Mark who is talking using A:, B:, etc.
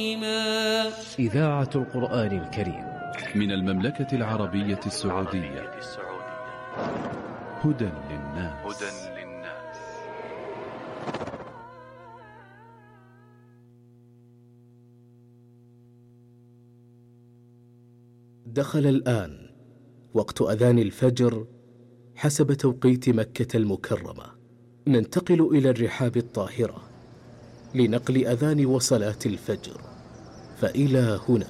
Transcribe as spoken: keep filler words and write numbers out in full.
A: إذاعة القرآن الكريم
B: من المملكة العربية السعودية. هدى للناس.
C: دخل الآن وقت أذان الفجر حسب توقيت مكة المكرمة. ننتقل إلى الرحاب الطاهرة لنقل أذان وصلاة الفجر، فإلى هنا